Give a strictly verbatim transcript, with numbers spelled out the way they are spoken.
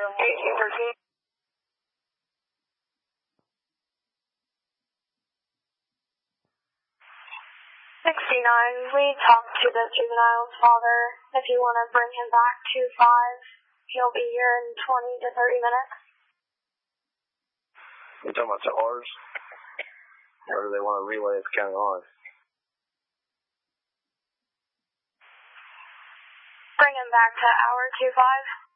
eighteen thirteen. sixty-nine, we talked to the juvenile's father. If you want to bring him back to five, he'll be here in twenty to thirty minutes. You talking about to ours? Or do they want to relay at the county line? Bring him back to hour two five.